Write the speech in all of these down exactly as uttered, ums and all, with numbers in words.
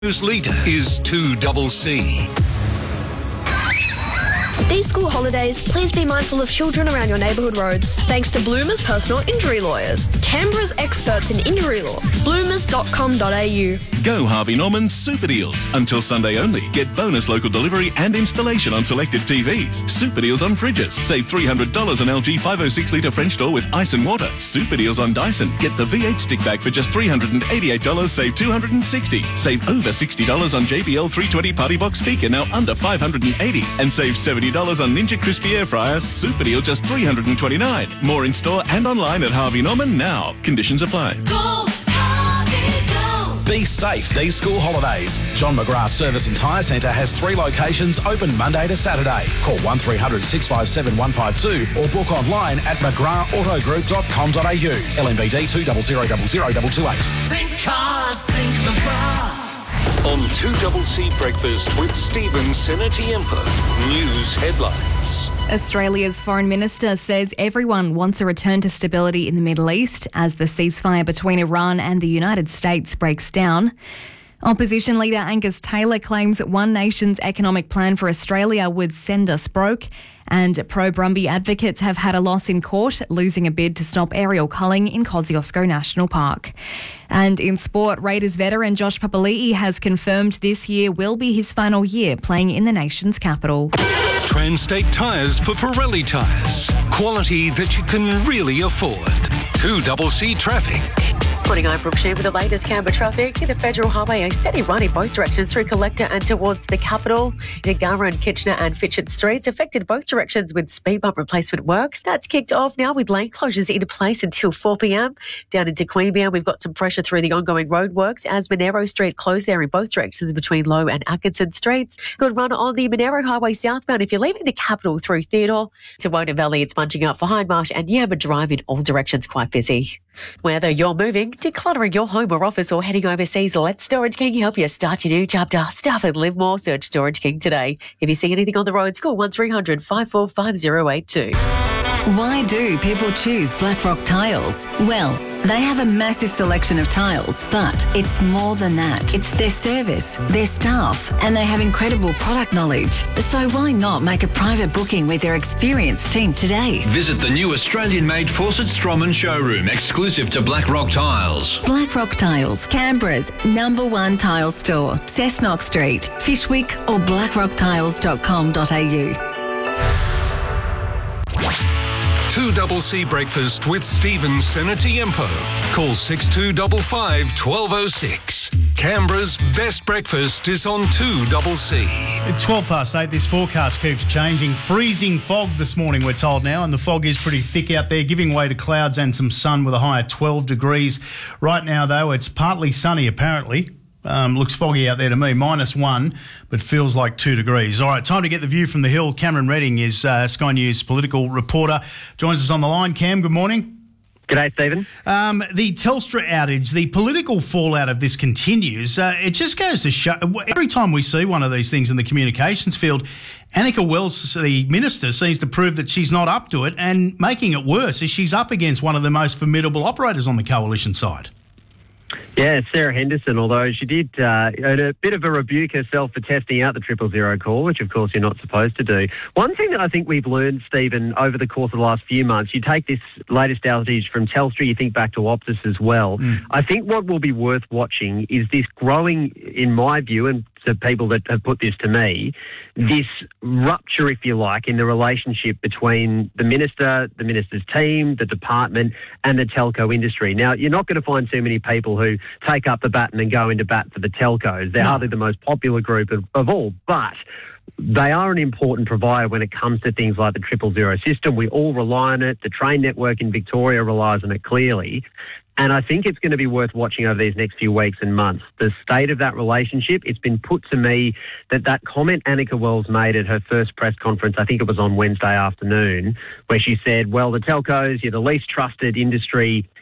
News leader is two C C. These school holidays, please be mindful of children around your neighbourhood roads. Thanks to Bloomers Personal Injury Lawyers, Canberra's experts in injury law. bloomers dot com dot a u. Go Harvey Norman's Super Deals. Until Sunday only. Get bonus local delivery and installation on selected T Vs. Super Deals on fridges. Save three hundred dollars on L G five oh six litre French door with ice and water. Super Deals on Dyson. Get the V eight stick bag for just three hundred eighty-eight dollars. Save two hundred sixty dollars. Save over sixty dollars on J B L three twenty Party Box speaker, now under five hundred eighty dollars. And save seventy dollars on Ninja Crispy Air Fryer. Super Deal just three hundred twenty-nine dollars. More in store and online at Harvey Norman now. Conditions apply. Go, Harvey, go. Be safe these school holidays. John McGrath Service and Tyre Centre has three locations open Monday to Saturday. Call one three hundred six five seven one five two or book online at mcgrath auto group dot com dot a u. L M V D two zero zero zero zero two two eight. Think cars, think McGrath. On two C C Breakfast with Stephen Senatiempo. News headlines. Australia's Foreign Minister says everyone wants a return to stability in the Middle East as the ceasefire between Iran and the United States breaks down. Opposition leader Angus Taylor claims that One Nation's economic plan for Australia would send us broke. And pro-Brumby advocates have had a loss in court, losing a bid to stop aerial culling in Kosciuszko National Park. And in sport, Raiders veteran Josh Papali'i has confirmed this year will be his final year playing in the nation's capital. Transtate Tyres for Pirelli tyres. Quality that you can really afford. two C C traffic. Morning, I'm Brooke Sheen with the latest Canberra traffic. The Federal Highway, a steady run in both directions through Collector and towards the capital. Degarra, Kitchener and Fitchett Streets affected both directions with speed bump replacement works. That's kicked off now with lane closures in place until four p.m. Down into Queanbeyan, we've got some pressure through the ongoing roadworks as Monero Street closed there in both directions between Low and Atkinson Streets. Good run on the Monero Highway southbound if you're leaving the capital through Theodore. To Wona Valley, it's bunching up for Hindmarsh and Yamba Drive in all directions quite busy. Whether you're moving, decluttering your home or office or heading overseas, let Storage King help you start your new chapter. Staff and live more. Search Storage King today. If you see anything on the road, call one three hundred five four five zero eight two. Why do people choose Blackrock Tiles? Well, they have a massive selection of tiles, but it's more than that. It's their service, their staff, and they have incredible product knowledge. So why not make a private booking with their experienced team today? Visit the new Australian-made Fawcett Stroman showroom, exclusive to Blackrock Tiles. Blackrock Tiles, Canberra's number one tile store. Cessnock Street, Fishwick or blackrock tiles dot com dot a u. two C C Breakfast with Stephen Senatiempo. Call six two five five one two oh six. Canberra's best breakfast is on two C C. At twelve past eight, this forecast keeps changing. Freezing fog this morning, we're told now, and the fog is pretty thick out there, giving way to clouds and some sun with a high of twelve degrees. Right now, though, it's partly sunny, apparently. Um, looks foggy out there to me, minus one, but feels like two degrees. All right, time to get the view from the hill. Cameron Redding is uh, Sky News political reporter. Joins us on the line. Cam, good morning. G'day, Stephen. Um, the Telstra outage, the political fallout of this continues. Uh, it just goes to show, every time we see one of these things in the communications field, Annika Wells, the minister, seems to prove that she's not up to it, and making it worse is she's up against one of the most formidable operators on the coalition side. Yeah, Sarah Henderson, although she did uh, a bit of a rebuke herself for testing out the triple zero call, which of course you're not supposed to do. One thing that I think we've learned, Stephen, over the course of the last few months, you take this latest outage from Telstra, you think back to Optus as well. Mm. I think what will be worth watching is this growing, in my view, and to people that have put this to me, this rupture, if you like, in the relationship between the minister, the minister's team, the department and the telco industry. Now, you're not going to find too many people who take up the baton and go into bat for the telcos. They're no. hardly the most popular group of, of all, but they are an important provider when it comes to things like the triple zero system. We all rely on it. The train network in Victoria relies on it clearly. And I think it's going to be worth watching over these next few weeks and months. The state of that relationship, it's been put to me that that comment Annika Wells made at her first press conference, I think it was on Wednesday afternoon, where she said, well, the telcos, you're the least trusted industry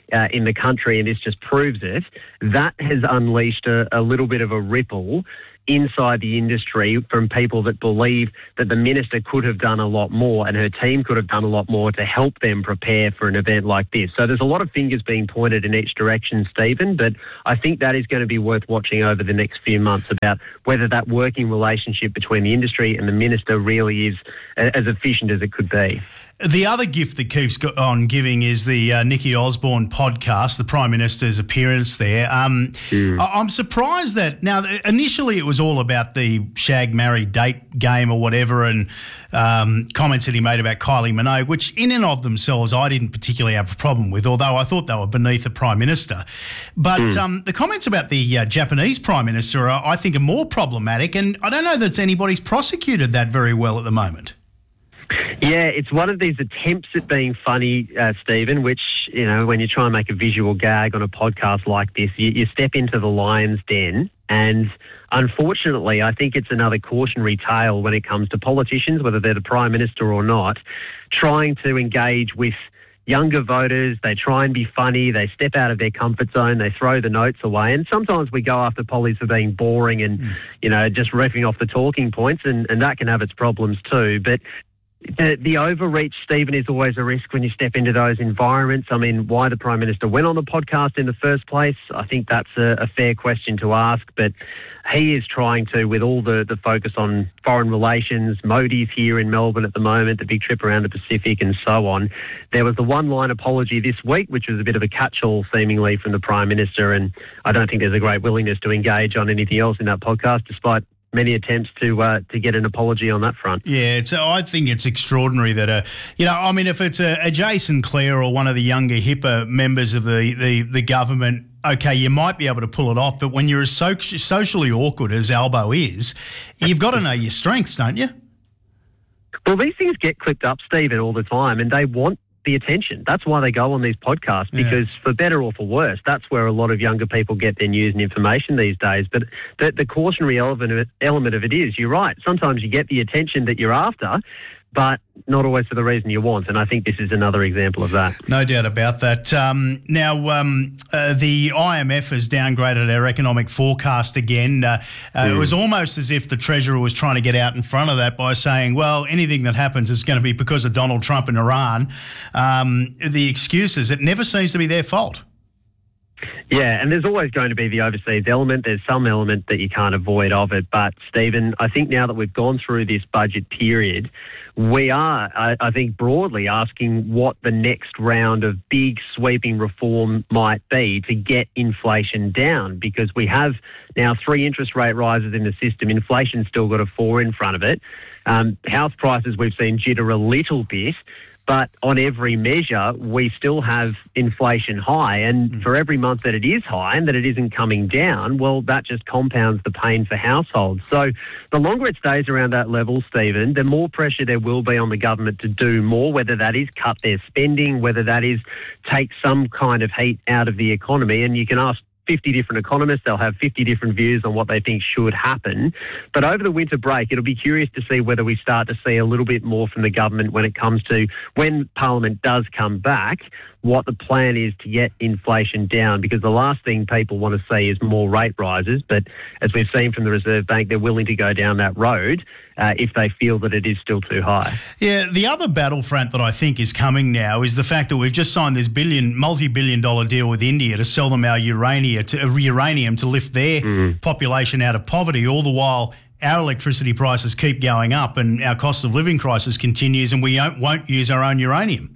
uh, in the country, and this just proves it, that has unleashed a, a little bit of a ripple inside the industry from people that believe that the minister could have done a lot more and her team could have done a lot more to help them prepare for an event like this. So there's a lot of fingers being pointed in each direction, Stephen, but I think that is going to be worth watching over the next few months about whether that working relationship between the industry and the minister really is as efficient as it could be. The other gift that keeps go- on giving is the uh, Nikki Osborne podcast, the Prime Minister's appearance there. Um, mm. I- I'm surprised that, now, initially it was all about the shag, marry, date game or whatever, and um, comments that he made about Kylie Minogue, which in and of themselves I didn't particularly have a problem with, although I thought they were beneath the Prime Minister. But mm. um, the comments about the uh, Japanese Prime Minister, are, I think, are more problematic, and I don't know that anybody's prosecuted that very well at the moment. Yeah, it's one of these attempts at being funny, uh, Stephen, which, you know, when you try and make a visual gag on a podcast like this, you, you step into the lion's den. And unfortunately, I think it's another cautionary tale when it comes to politicians, whether they're the Prime Minister or not, trying to engage with younger voters. They try and be funny. They step out of their comfort zone. They throw the notes away. And sometimes we go after pollies for being boring and, mm. you know, just riffing off the talking points, and, and that can have its problems too. But The, the overreach, Stephen, is always a risk when you step into those environments. I mean, why the Prime Minister went on the podcast in the first place, I think that's a, a fair question to ask. But he is trying to, with all the, the focus on foreign relations, Modi's here in Melbourne at the moment, the big trip around the Pacific and so on. There was the one-line apology this week, which was a bit of a catch-all seemingly from the Prime Minister, and I don't think there's a great willingness to engage on anything else in that podcast, despite many attempts to uh, to get an apology on that front. Yeah, it's. I think it's extraordinary that, uh, you know, I mean, if it's a, a Jason Clare or one of the younger, hipper members of the, the, the government, okay, you might be able to pull it off, but when you're as so, socially awkward as Albo is, you've got to know your strengths, don't you? Well, these things get clipped up, Stephen, all the time, and they want the attention. That's why they go on these podcasts, because yeah. for better or for worse, that's where a lot of younger people get their news and information these days. But the, the cautionary element of, it, element of it is, you're right, sometimes you get the attention that you're after, but not always for the reason you want. And I think this is another example of that. No doubt about that. Um, now, um, uh, the I M F has downgraded our economic forecast again. Uh, uh, mm. It was almost as if the Treasurer was trying to get out in front of that by saying, well, anything that happens is going to be because of Donald Trump and Iran. Um, the excuses, it never seems to be their fault. Yeah, and there's always going to be the overseas element. There's some element that you can't avoid of it. But, Stephen, I think now that we've gone through this budget period, we are, I, I think, broadly asking what the next round of big sweeping reform might be to get inflation down, because we have now three interest rate rises in the system. Inflation's still got a four in front of it. Um, house prices we've seen jitter a little bit. But on every measure, we still have inflation high. And mm. for every month that it is high and that it isn't coming down, well, that just compounds the pain for households. So the longer it stays around that level, Stephen, the more pressure there will be on the government to do more, whether that is cut their spending, whether that is take some kind of heat out of the economy. And you can ask fifty different economists, they'll have fifty different views on what they think should happen. But over the winter break, it'll be curious to see whether we start to see a little bit more from the government when it comes to, when Parliament does come back, what the plan is to get inflation down, because the last thing people want to see is more rate rises. But as we've seen from the Reserve Bank, they're willing to go down that road uh, if they feel that it is still too high. Yeah, the other battlefront that I think is coming now is the fact that we've just signed this billion, multi-billion dollar deal with India to sell them our uranium to, uh, uranium to lift their mm. population out of poverty, all the while our electricity prices keep going up and our cost of living crisis continues, and we don't, won't use our own uranium.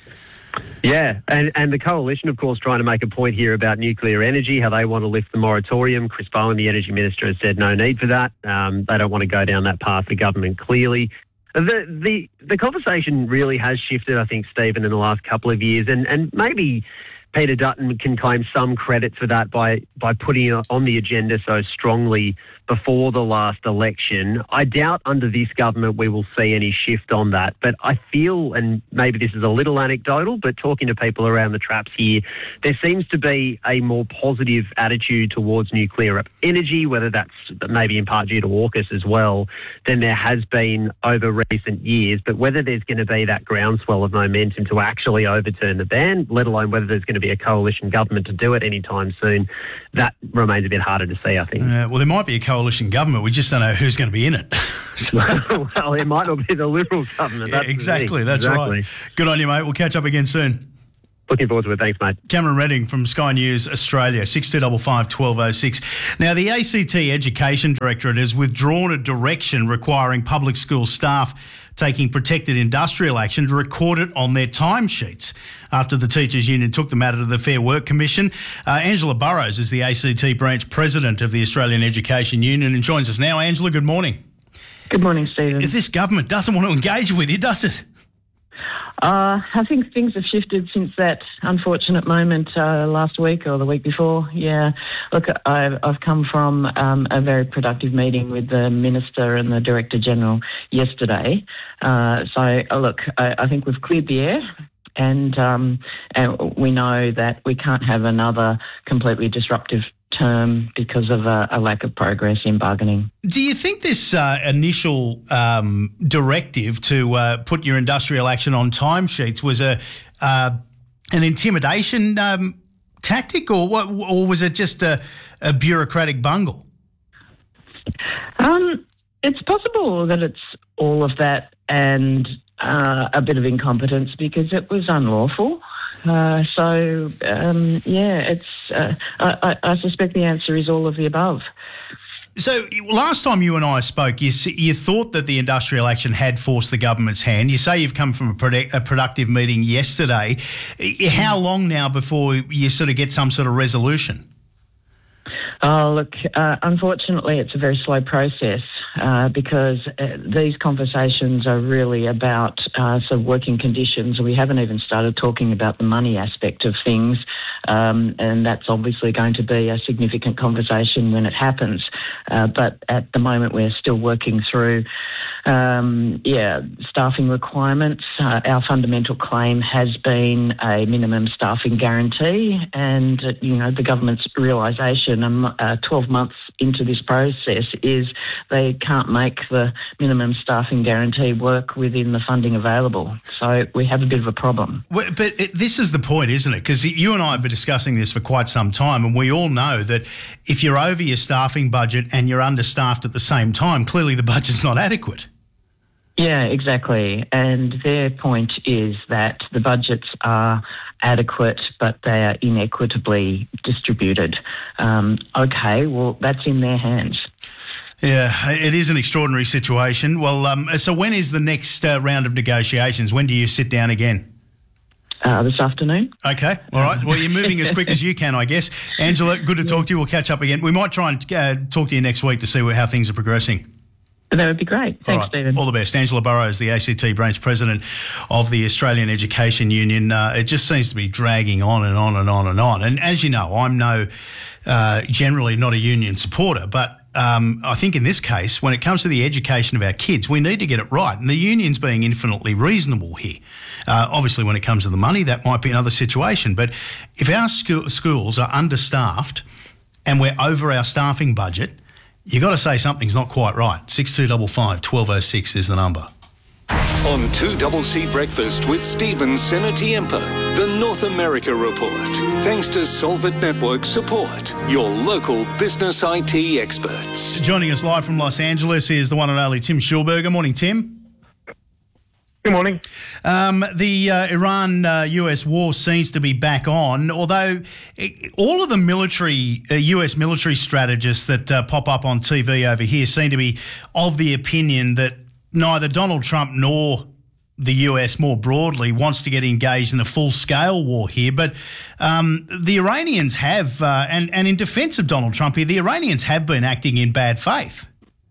Yeah, and, and the coalition, of course, trying to make a point here about nuclear energy, how they want to lift the moratorium. Chris Bowen, the Energy Minister, has said no need for that. Um, they don't want to go down that path, the government, clearly. The, the, the conversation really has shifted, I think, Stephen, in the last couple of years, and, and maybe Peter Dutton can claim some credit for that by, by putting it on the agenda so strongly before the last election. I doubt under this government we will see any shift on that, but I feel, and maybe this is a little anecdotal, but talking to people around the traps here, there seems to be a more positive attitude towards nuclear energy, whether that's maybe in part due to AUKUS as well, than there has been over recent years. But whether there's going to be that groundswell of momentum to actually overturn the ban, let alone whether there's going to to be a coalition government to do it anytime soon, that remains a bit harder to see, I think. Uh, well, there might be a coalition government. We just don't know who's going to be in it. Well, it might not be the Liberal government. That's yeah, exactly, that's exactly. right. Good on you, mate. We'll catch up again soon. Looking forward to it. Thanks, mate. Cameron Redding from Sky News Australia, six two five five, one two oh six. Now, the A C T Education Directorate has withdrawn a direction requiring public school staff taking protected industrial action to record it on their timesheets after the Teachers Union took the matter to the Fair Work Commission. Uh, Angela Burrows is the A C T branch president of the Australian Education Union and joins us now. Angela, good morning. Good morning, Stephen. This government doesn't want to engage with you, does it? Uh, I think things have shifted since that unfortunate moment uh, last week or the week before. Yeah, look, I've, I've come from um, a very productive meeting with the Minister and the Director General yesterday. Uh, so, uh, look, I, I think we've cleared the air. And, um, and we know that we can't have another completely disruptive term because of a, a lack of progress in bargaining. Do you think this uh, initial um, directive to uh, put your industrial action on timesheets was a uh, an intimidation um, tactic, or what, or was it just a, a bureaucratic bungle? Um, it's possible that it's all of that and uh, a bit of incompetence because it was unlawful. Uh, so, um, yeah, it's. Uh, I, I suspect the answer is all of the above. So last time you and I spoke, you you thought that the industrial action had forced the government's hand. You say you've come from a, product, a productive meeting yesterday. How long now before you sort of get some sort of resolution? Oh, look, uh, unfortunately, it's a very slow process uh, because uh, these conversations are really about uh, sort of working conditions. We haven't even started talking about the money aspect of things, um, and that's obviously going to be a significant conversation when it happens. Uh, but at the moment, we're still working through, um, yeah, staffing requirements. Uh, our fundamental claim has been a minimum staffing guarantee, and, uh, you know, the government's realisation um, Uh, twelve months into this process is they can't make the minimum staffing guarantee work within the funding available. So we have a bit of a problem. Well, but it, this is the point, isn't it? Because you and I have been discussing this for quite some time, and we all know that if you're over your staffing budget and you're understaffed at the same time, clearly the budget's not adequate. Yeah, exactly. And their point is that the budgets are adequate, but they are inequitably distributed. Um, okay, well, that's in their hands. Yeah, it is an extraordinary situation. Well, um, so when is the next uh, round of negotiations? When do you sit down again? Uh, this afternoon. Okay, all right. Well, you're moving as quick as you can, I guess. Angela, good to talk to you. We'll catch up again. We might try and uh, talk to you next week to see how things are progressing. That would be great. Thanks, all right. Stephen. All the best. Angela Burrows, the A C T branch president of the Australian Education Union. Uh, it just seems to be dragging on and on and on and on. And as you know, I'm no uh, generally not a union supporter, but um, I think in this case, when it comes to the education of our kids, we need to get it right. And the union's being infinitely reasonable here. Uh, obviously, when it comes to the money, that might be another situation. But if our sco- schools are understaffed and we're over our staffing budget, you got to say something's not quite right. six two five five, one two oh six is the number. On two C C Breakfast with Stephen Senatiempo, the North America Report. Thanks to Solvit Network Support, your local business I T experts. Joining us live from Los Angeles is the one and only Tim Schulberger. Morning, Tim. Good morning. Um, the uh, Iran-U S uh, war seems to be back on, although it, all of the military, uh, U S military strategists that uh, pop up on T V over here seem to be of the opinion that neither Donald Trump nor the U S more broadly wants to get engaged in a full-scale war here. But um, the Iranians have, uh, and, and in defence of Donald Trump here, the Iranians have been acting in bad faith.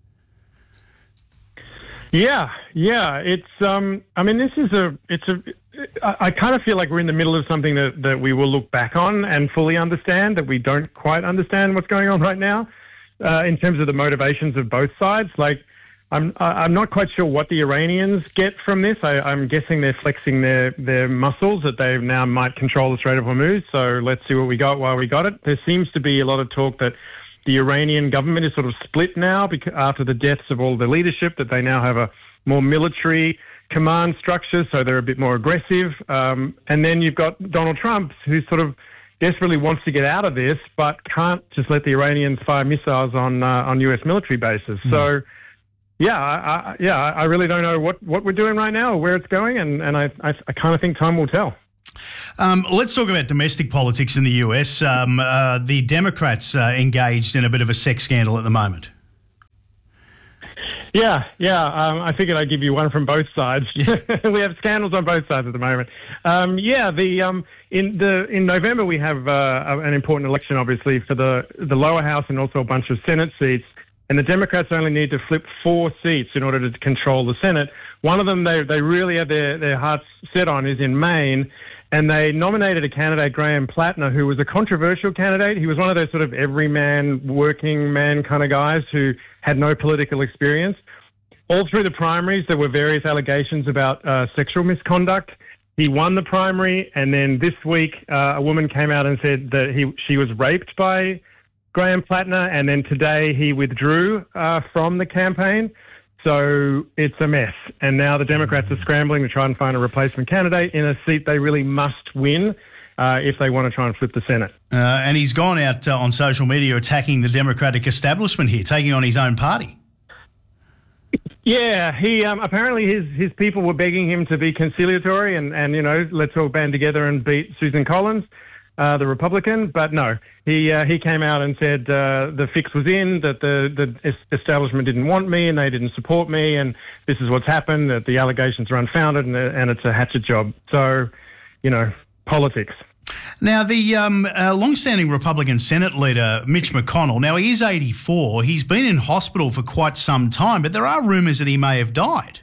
Yeah, yeah. It's, um, I mean, this is a, it's a, I, I kind of feel like we're in the middle of something that, that we will look back on and fully understand, that we don't quite understand what's going on right now uh, in terms of the motivations of both sides. Like, I'm, I'm not quite sure what the Iranians get from this. I, I'm guessing they're flexing their, their muscles, that they now might control the Strait of Hormuz. So let's see what we got while we got it. There seems to be a lot of talk that the Iranian government is sort of split now because after the deaths of all the leadership, that they now have a more military command structure, so they're a bit more aggressive. Um, and then you've got Donald Trump, who sort of desperately wants to get out of this, but can't just let the Iranians fire missiles on uh, on U S military bases. Mm. So, yeah, I, I, yeah, I really don't know what, what we're doing right now or where it's going, and, and I, I, I kind of think time will tell. Um, let's talk about domestic politics in the U S. Um, uh, the Democrats uh, engaged in a bit of a sex scandal at the moment. Yeah, yeah. Um, I figured I'd give you one from both sides. Yeah. We have scandals on both sides at the moment. Um, yeah, the um, in the in November we have uh, an important election, obviously, for the the lower house and also a bunch of Senate seats. And the Democrats only need to flip four seats in order to control the Senate. One of them they they really have their their hearts set on is in Maine. And they nominated a candidate, Graham Plattner, who was a controversial candidate. He was one of those sort of everyman, working man kind of guys who had no political experience. All through the primaries, there were various allegations about uh, sexual misconduct. He won the primary, and then this week, uh, a woman came out and said that he she was raped by Graham Plattner, and then today he withdrew uh, from the campaign. So it's a mess. And now the Democrats are scrambling to try and find a replacement candidate in a seat they really must win uh, if they want to try and flip the Senate. Uh, and he's gone out uh, on social media attacking the Democratic establishment here, taking on his own party. Yeah, he um, apparently his, his people were begging him to be conciliatory and, and, you know, let's all band together and beat Susan Collins, uh, the Republican. But no, he uh, he came out and said uh, the fix was in, that the, the establishment didn't want me and they didn't support me, and this is what's happened, that the allegations are unfounded and, and it's a hatchet job. So, you know, politics. Now, the um, uh, long-standing Republican Senate leader, Mitch McConnell, now he is eighty-four. He's been in hospital for quite some time, but there are rumours that he may have died.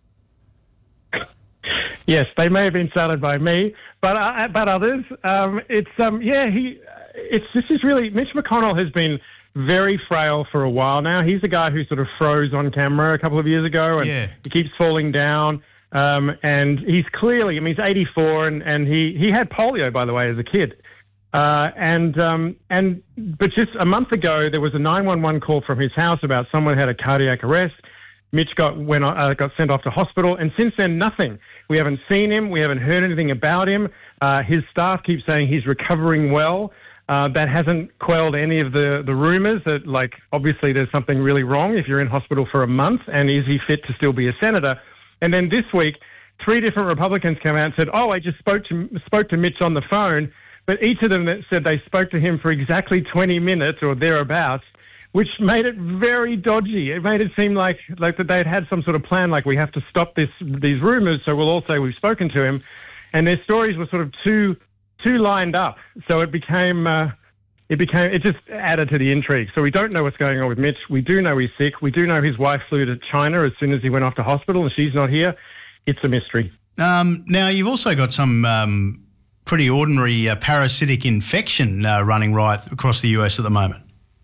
Yes, they may have been started by me, but uh, but others. Um, it's um, yeah, he. It's this is really Mitch McConnell has been very frail for a while now. He's the guy who sort of froze on camera a couple of years ago, and yeah. he keeps falling down. Um, and he's clearly, I mean, he's eighty-four, and, and he, he had polio, by the way, as a kid. Uh, and um, and but just a month ago, there was a nine one one call from his house about someone had a cardiac arrest. Mitch got went uh, got sent off to hospital, and since then, nothing. We haven't seen him. We haven't heard anything about him. Uh, his staff keep saying he's recovering well. Uh, that hasn't quelled any of the, the rumours that, like, obviously there's something really wrong if you're in hospital for a month, and is he fit to still be a senator? And then this week, three different Republicans came out and said, oh, I just spoke to spoke to Mitch on the phone, but each of them said they spoke to him for exactly twenty minutes or thereabouts, which made it very dodgy. It made it seem like like that they'd had some sort of plan, like we have to stop this these rumours, so we'll all say we've spoken to him. And their stories were sort of too too lined up, so it became uh, it became it just added to the intrigue. So we don't know what's going on with Mitch. We do know he's sick. We do know his wife flew to China as soon as he went off to hospital, and she's not here. It's a mystery. Um, now, you've also got some um, pretty ordinary uh, parasitic infection uh, running right across the U S at the moment.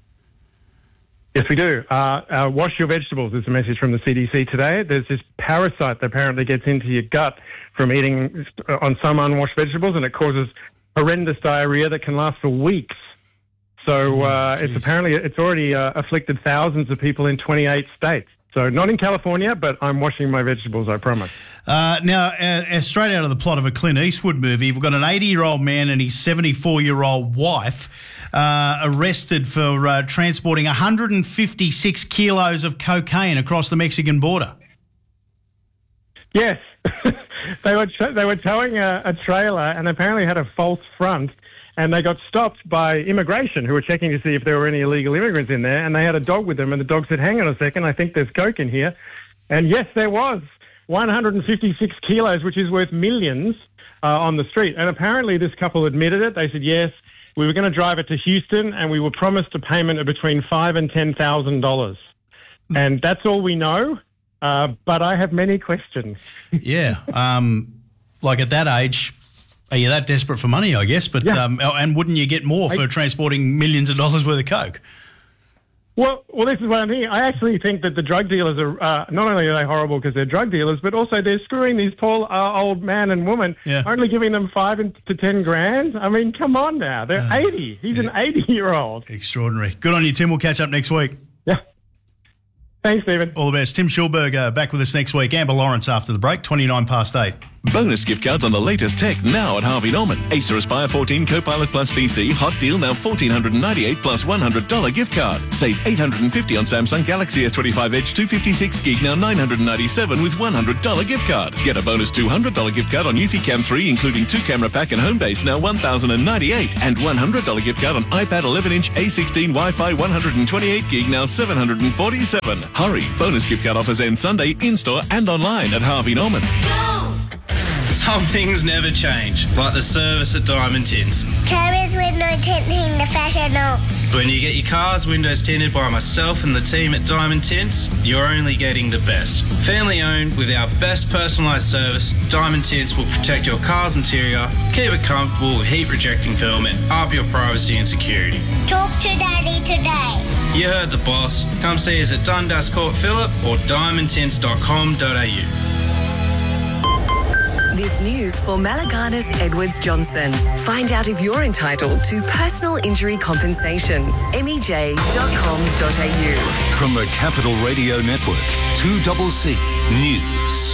Yes, we do. Uh, uh, wash your vegetables is a message from the C D C today. There's this parasite that apparently gets into your gut from eating on some unwashed vegetables, and it causes horrendous diarrhea that can last for weeks. So uh, oh, it's apparently it's already uh, afflicted thousands of people in twenty-eight states. So not in California, but I'm washing my vegetables, I promise. Uh, now, uh, straight out of the plot of a Clint Eastwood movie, we've got an eighty-year-old man and his seventy-four-year-old wife uh, arrested for uh, transporting one hundred fifty-six kilos of cocaine across the Mexican border. Yes. they were they were towing a, a trailer and apparently had a false front. And they got stopped by immigration, who were checking to see if there were any illegal immigrants in there. And they had a dog with them, and the dog said, hang on a second, I think there's coke in here. And yes, there was one hundred fifty-six kilos, which is worth millions, uh, on the street. And apparently this couple admitted it. They said, yes, we were going to drive it to Houston, and we were promised a payment of between five thousand dollars and ten thousand dollars. And that's all we know, uh, but I have many questions. Yeah, um, like at that age... Are you that desperate for money, I guess? But yeah. um, and wouldn't you get more for I, transporting millions of dollars worth of coke? Well, well, this is what I'm thinking. I actually think that the drug dealers are uh, not only are they horrible because they're drug dealers, but also they're screwing these poor uh, old man and woman, yeah. only giving them five to ten grand. I mean, come on now. They're uh, eighty. He's yeah. an eighty-year-old. Extraordinary. Good on you, Tim. We'll catch up next week. Yeah. Thanks, Stephen. All the best. Tim Schulberger back with us next week. Amber Lawrence after the break, twenty-nine past eight. Bonus gift cards on the latest tech now at Harvey Norman. Acer Aspire fourteen Copilot Plus P C, hot deal now one thousand four hundred ninety-eight dollars plus one hundred dollars gift card. Save eight hundred fifty dollars on Samsung Galaxy S twenty-five Edge two fifty-six gig now nine hundred ninety-seven dollars with one hundred dollars gift card. Get a bonus two hundred dollars gift card on Eufy Cam three including two camera pack and home base now one thousand ninety-eight dollars and one hundred dollars gift card on iPad eleven inch A sixteen Wi-Fi one hundred twenty-eight gig now seven hundred forty-seven dollars. Hurry, bonus gift card offers end Sunday in-store and online at Harvey Norman. Some things never change, like the service at Diamond Tints. Carriers window tinting the professional. When you get your car's windows tinted by myself and the team at Diamond Tints, you're only getting the best. Family owned with our best personalised service, Diamond Tints will protect your car's interior, keep it comfortable with heat rejecting film and up your privacy and security. Talk to Daddy today. You heard the boss. Come see us at Dundas Court Phillip or diamond tints dot com dot a u. This news for Malaganas Edwards Johnson. Find out if you're entitled to personal injury compensation. m e j dot com dot a u. From the Capital Radio Network, two C News.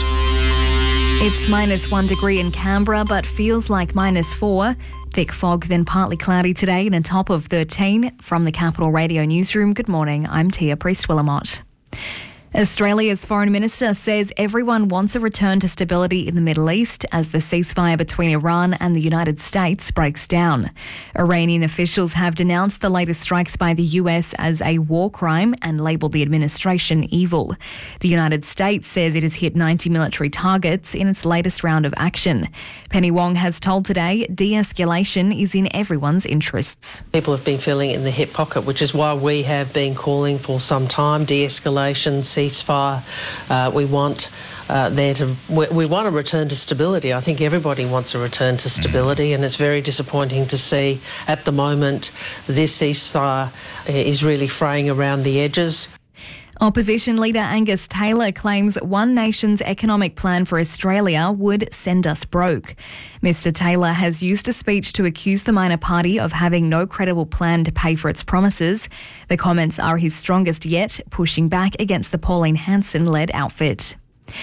It's minus one degree in Canberra, but feels like minus four. Thick fog, then partly cloudy today and a top of thirteen. From the Capital Radio Newsroom, good morning. I'm Tia Priest-Willamott. Australia's Foreign Minister says everyone wants a return to stability in the Middle East as the ceasefire between Iran and the United States breaks down. Iranian officials have denounced the latest strikes by the U S as a war crime and labelled the administration evil. The United States says it has hit ninety military targets in its latest round of action. Penny Wong has told Today de-escalation is in everyone's interests. People have been feeling it in the hip pocket, which is why we have been calling for some time de-escalation, ceasefire. Uh, we want uh, there to we, we want a return to stability. I think everybody wants a return to stability, and it's very disappointing to see at the moment this ceasefire is really fraying around the edges. Opposition leader Angus Taylor claims One Nation's economic plan for Australia would send us broke. Mister Taylor has used a speech to accuse the minor party of having no credible plan to pay for its promises. The comments are his strongest yet, pushing back against the Pauline Hanson-led outfit.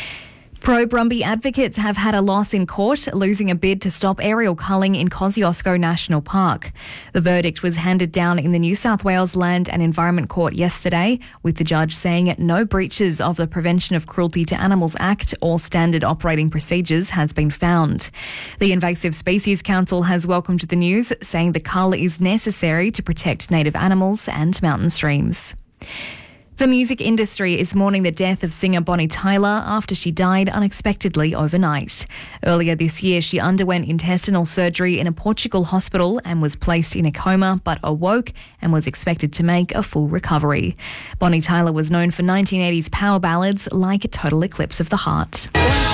Pro-Brumby advocates have had a loss in court, losing a bid to stop aerial culling in Kosciuszko National Park. The verdict was handed down in the New South Wales Land and Environment Court yesterday, with the judge saying no breaches of the Prevention of Cruelty to Animals Act or standard operating procedures has been found. The Invasive Species Council has welcomed the news, saying the cull is necessary to protect native animals and mountain streams. The music industry is mourning the death of singer Bonnie Tyler after she died unexpectedly overnight. Earlier this year, she underwent intestinal surgery in a Portugal hospital and was placed in a coma, but awoke and was expected to make a full recovery. Bonnie Tyler was known for nineteen eighties power ballads like Total Eclipse of the Heart.